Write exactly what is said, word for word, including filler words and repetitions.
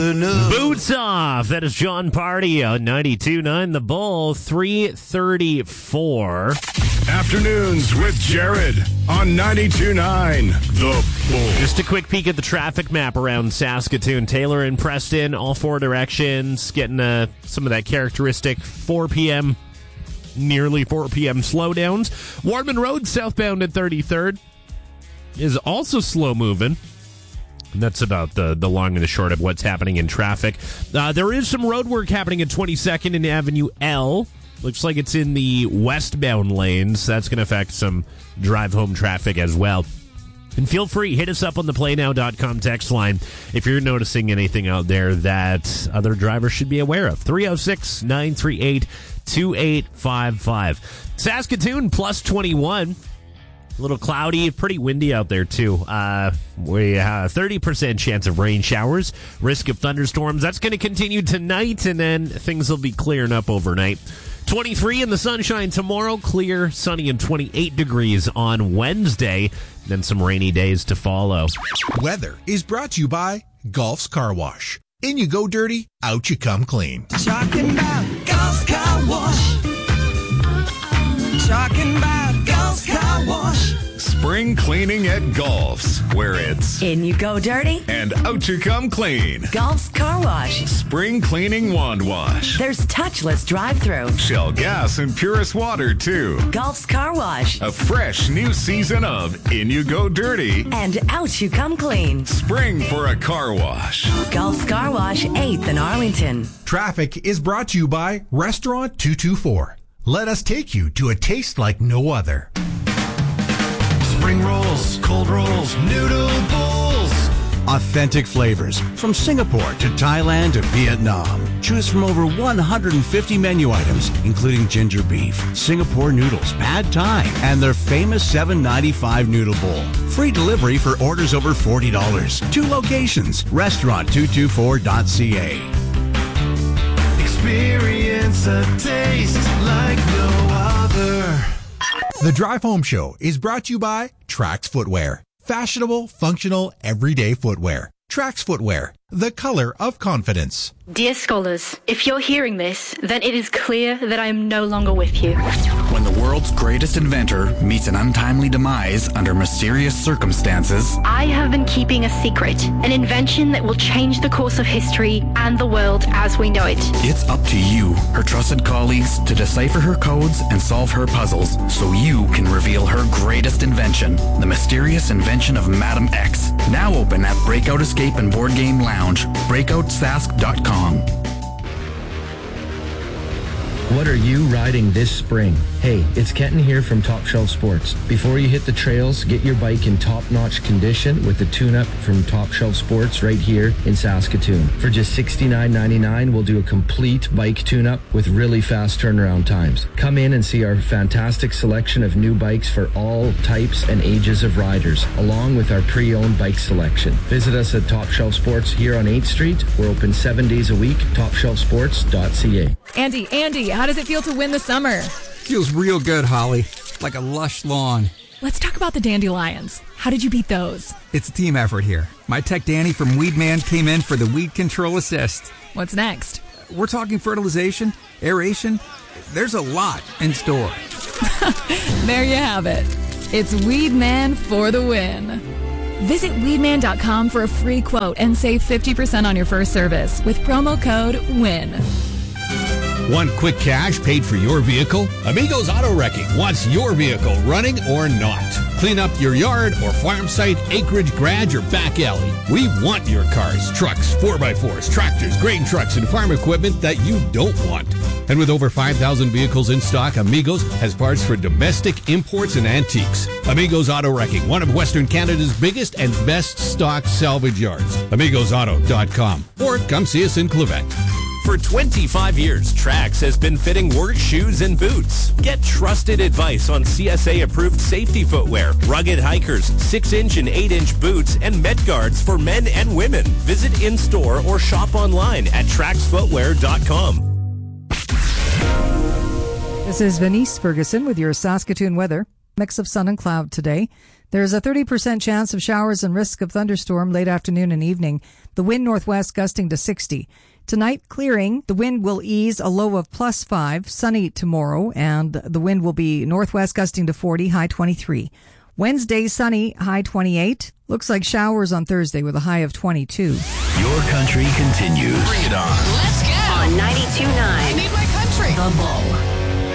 Boots Off. That is John Party on ninety-two point nine The Bull, three thirty-four. Afternoons with Jared on ninety-two point nine The Bull. Just a quick peek at the traffic map around Saskatoon. Taylor and Preston, all four directions, getting uh, some of that characteristic four p.m., nearly four p.m. slowdowns. Warman Road, southbound at thirty-third, is also slow moving. And that's about the, the long and the short of what's happening in traffic. Uh, there is some road work happening at twenty-second and Avenue L. Looks like it's in the westbound lanes. That's going to affect some drive-home traffic as well. And feel free, hit us up on the play now dot com text line if you're noticing anything out there that other drivers should be aware of. three oh six, nine three eight, two eight five five. Saskatoon, plus twenty-one. A little cloudy, pretty windy out there, too. Uh, we have a thirty percent chance of rain showers, risk of thunderstorms. That's going to continue tonight, and then things will be clearing up overnight. twenty-three in the sunshine tomorrow, clear, sunny, and twenty-eight degrees on Wednesday. Then some rainy days to follow. Weather is brought to you by Golf's Car Wash. In you go dirty, out you come clean. Talking about Golf's Car Wash. Talking about Golf's Car Wash. Spring cleaning at Golf's, where it's in you go dirty and out you come clean. Golf's Car Wash. Spring cleaning wand wash. There's touchless drive-through. Shell gas and purest water, too. Golf's Car Wash. A fresh new season of In You Go Dirty and Out You Come Clean. Spring for a car wash. Golf's Car Wash, eighth in Arlington. Traffic is brought to you by Restaurant two two four. Let us take you to a taste like no other. Spring rolls, cold rolls, noodle bowls. Authentic flavors from Singapore to Thailand to Vietnam. Choose from over one hundred fifty menu items, including ginger beef, Singapore noodles, pad thai, and their famous seven ninety-five noodle bowl. Free delivery for orders over forty dollars. Two locations, restaurant two two four dot c a. Experience a taste like no other. The Drive Home Show is brought to you by Trax Footwear. Fashionable, functional, everyday footwear. Trax Footwear, the color of confidence. Dear scholars, if you're hearing this, then it is clear that I am no longer with you. When the world's greatest inventor meets an untimely demise under mysterious circumstances, I have been keeping a secret, an invention that will change the course of history and the world as we know it. It's up to you, her trusted colleagues, to decipher her codes and solve her puzzles so you can reveal her greatest invention, the mysterious invention of Madam X. Now open at Breakout Escape and Board Game Lounge, breakout sask dot com. What are you riding this spring? Hey, it's Kenton here from Top Shelf Sports. Before you hit the trails, get your bike in top-notch condition with the tune-up from Top Shelf Sports right here in Saskatoon. For just sixty-nine ninety-nine, we'll do a complete bike tune-up with really fast turnaround times. Come in and see our fantastic selection of new bikes for all types and ages of riders, along with our pre-owned bike selection. Visit us at Top Shelf Sports here on eighth street. We're open seven days a week, top shelf sports dot c a. Andy, Andy, how does it feel to win the summer? Feels real good, Holly. Like a lush lawn. Let's talk about the dandelions. How did you beat those? It's a team effort here. My tech Danny from Weedman came in for the weed control assist. What's next? We're talking fertilization, aeration. There's a lot in store. There you have it. It's Weedman for the win. Visit weedman dot com for a free quote and save fifty percent on your first service with promo code WIN. Want quick cash paid for your vehicle? Amigos Auto Wrecking wants your vehicle running or not. Clean up your yard or farm site, acreage, garage, or back alley. We want your cars, trucks, four by fours, tractors, grain trucks, and farm equipment that you don't want. And with over five thousand vehicles in stock, Amigos has parts for domestic, imports, and antiques. Amigos Auto Wrecking, one of Western Canada's biggest and best stock salvage yards. amigos auto dot com. Or come see us in Quebec. For twenty-five years, Trax has been fitting work shoes and boots. Get trusted advice on C S A-approved safety footwear, rugged hikers, six-inch and eight-inch boots, and Met Guards for men and women. Visit in-store or shop online at trax footwear dot com. This is Venice Ferguson with your Saskatoon weather. Mix of sun and cloud today. There's a thirty percent chance of showers and risk of thunderstorm late afternoon and evening. The wind northwest gusting to sixty. Tonight, clearing. The wind will ease, a low of plus five. Sunny tomorrow, and the wind will be northwest gusting to forty, high twenty-three. Wednesday, sunny, high twenty-eight. Looks like showers on Thursday with a high of twenty-two. Your country continues. Bring it on. Let's go. On ninety-two point nine. I need my country. The Bull.